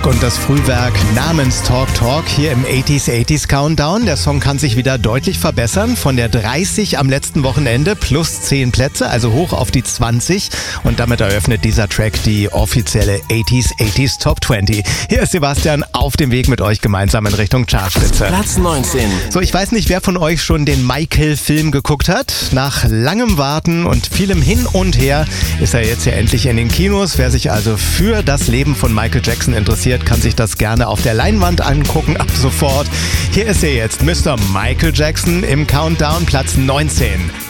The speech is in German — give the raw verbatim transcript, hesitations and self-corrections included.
und das Frühwerk namens Talk Talk hier im achtziger achtziger Countdown. Der Song kann sich wieder deutlich verbessern. Von der dreißig am letzten Wochenende plus zehn Plätze, also hoch auf die zwanzig. Und damit eröffnet dieser Track die offizielle achtziger achtziger Top zwanzig. Hier ist Sebastian auf dem Weg mit euch gemeinsam in Richtung Chartspitze. Platz neunzehn. So, ich weiß nicht, wer von euch schon den Michael-Film geguckt hat. Nach langem Warten und vielem Hin und Her ist er jetzt ja endlich in den Kinos. Wer sich also für das Leben von Michael Jackson interessiert, kann sich das gerne auf der Leinwand angucken, ab sofort. Hier ist er jetzt, Mister Michael Jackson im Countdown, Platz neunzehn.